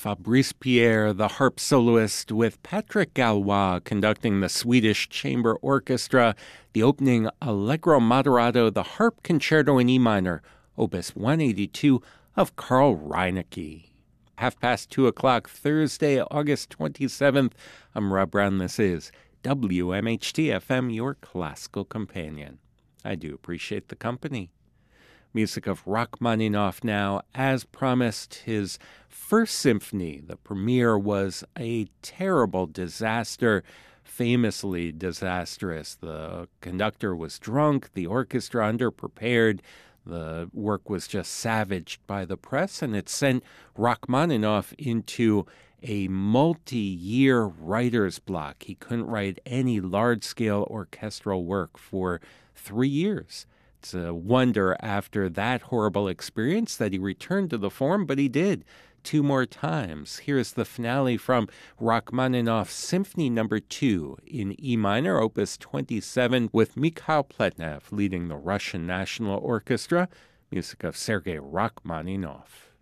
Fabrice Pierre, the harp soloist, with Patrick Galois conducting the Swedish Chamber Orchestra, the opening Allegro Moderato, the harp concerto in E minor, Opus 182 of Carl Reinecke. 2:30 Thursday, August 27th. I'm Rob Brown. This is WMHT-FM, your classical companion. I do appreciate the company. Music of Rachmaninoff now. As promised, his first symphony, the premiere, was a terrible disaster, famously disastrous. The conductor was drunk, the orchestra underprepared, the work was just savaged by the press, and it sent Rachmaninoff into a multi-year writer's block. He couldn't write any large-scale orchestral work for 3 years. It's a wonder after that horrible experience that he returned to the form, but he did 2 more times. Here's the finale from Rachmaninoff's Symphony No. 2 in E minor, Opus 27, with Mikhail Pletnev leading the Russian National Orchestra, music of Sergei Rachmaninoff.